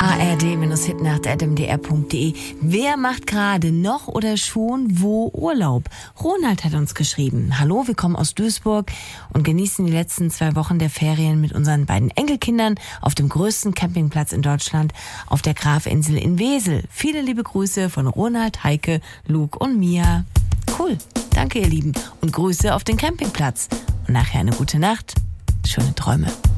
ard-hitnacht@mdr.de. Wer macht gerade noch oder schon wo Urlaub? Ronald hat uns geschrieben. Hallo, wir kommen aus Duisburg und genießen die letzten 2 Wochen der Ferien mit unseren beiden Enkelkindern auf dem größten Campingplatz in Deutschland, auf der Grafinsel in Wesel. Viele liebe Grüße von Ronald, Heike, Luke und Mia. Cool, danke ihr Lieben und Grüße auf den Campingplatz. Und nachher eine gute Nacht, schöne Träume.